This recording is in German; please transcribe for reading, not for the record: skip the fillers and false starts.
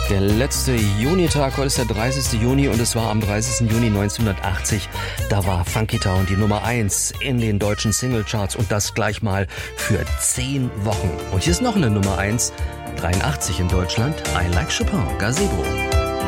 Der letzte Junitag, heute ist der 30. Juni und es war am 30. Juni 1980. Da war Funky Town die Nummer 1 in den deutschen Singlecharts und das gleich mal für 10 Wochen. Und hier ist noch eine Nummer 1, 83 in Deutschland, I Like Chopin, Gazebo.